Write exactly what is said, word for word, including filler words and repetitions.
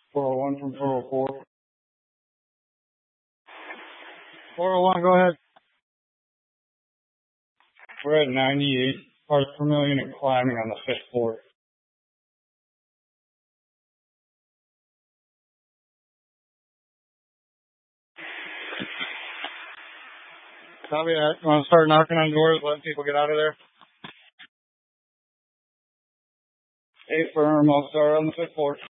four oh one from four oh four. four oh one, go ahead. We're at ninety-eight parts per million and climbing on the fifth floor. Copy that. You want to start knocking on doors, letting people get out of there? Eight firm, I'll start on the fifth floor.